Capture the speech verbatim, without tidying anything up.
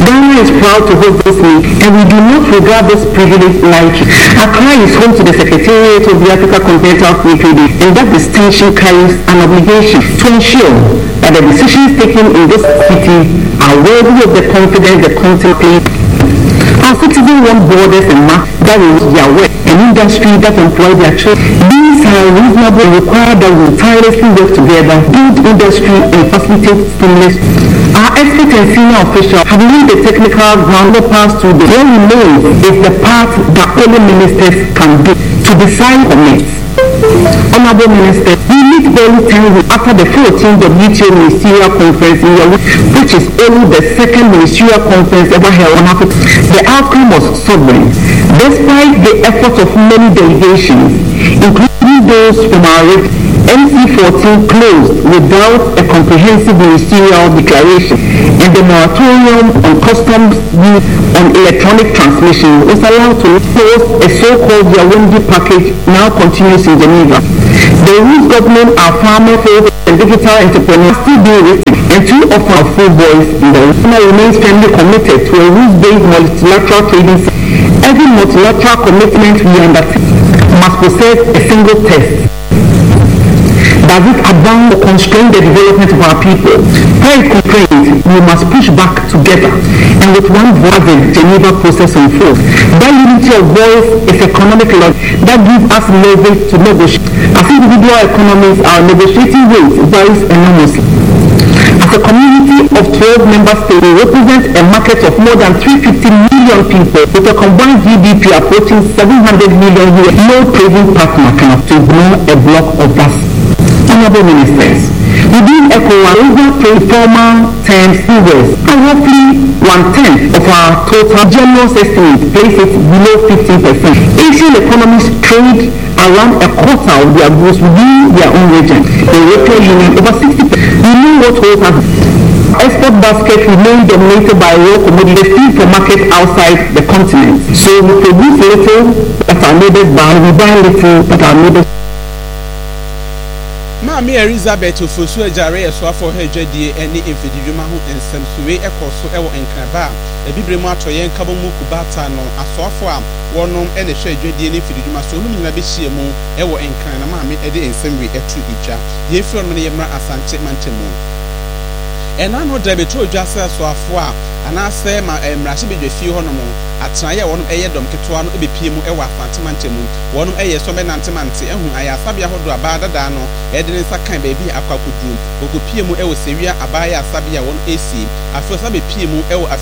Ghana is proud to host this meeting, and we do not regard this privilege lightly. Accra is home to the Secretariat of the Africa Continental Free Trade, and that distinction carries an obligation to ensure that the decisions taken in this city are worthy of the confidence the continent places. Our citizens want borders and maps that will their work, an industry that employ their children. These are reasonable and require that we tirelessly work together, build industry and facilitate stimulus. Our experts and senior officials have laid the technical ground path to the what remains is the part that only ministers can do to decide on it. Honorable Minister, we meet barely ten weeks after the fourteenth W T O Ministerial Conference in Yaoundé, which is only the second ministerial conference ever held on Africa. The outcome was sovereign. Despite the efforts of many delegations, including those from our M C fourteen closed without a comprehensive ministerial declaration, and the moratorium on customs use on electronic transmission was allowed to post a so-called Yaoundé package now continues in Geneva. The rules governing our farmer folk and digital entrepreneurs still being written, and two of our full boys in the region remains firmly committed to a rules-based multilateral trading system. Every multilateral commitment we undertake must possess a single test. Does it advance or constrain the development of our people? Where it constrains, we must push back together and with one voice the Geneva process unfolds. That unity of voice is economic logic that gives us leverage to negotiate. As individual economies, our negotiating weight varies enormously. As a community of twelve member states, we represent a market of more than three hundred fifty million people with a combined G D P approaching seven hundred million. No trading partner can ignore a block of us. Honorable Ministers, within ECOWAS, over trade formal terms figures are roughly one-tenth of our total general estimate, place it below fifteen percent. Asian economies trade around a quarter of their goods within their own region. The European Union, over sixty percent. We know what holds us. Export basket remain dominated by raw commodities free for market outside the continent. So we produce little that our neighbors buy, we buy little that our neighbors. Mami Elizabeth Ofosu Ejare so afọ hejadie ene infididwuma ho ensɛmsuwe ɛkɔso ɛwɔ nkraba ebibre mu atoyen kabo mu kubata no asɔfo a wɔnom ɛne hwɛ adwadie ne infididwuma so no nyina behie mu ɛwɔ nkran na mami ɛde ensɛmwe ɛtu ija ye firo no ne yemra asante mantemu ɛna no da betro dwase so afo a anase ma emrahye bedwa fie hɔ no mo atraye wɔnom ɛyɛ dɔm ketewa no ebepie mu ɛwɔ asante mantemu wɔnom ɛyɛ so menante mante ɛhu ayasabia hodo abada da no ɛde ne nsa kan baabi akwakodu okopie mu ɛwɔ sewia abaya asabia wɔn esi afro sabe pie mu ɛwɔ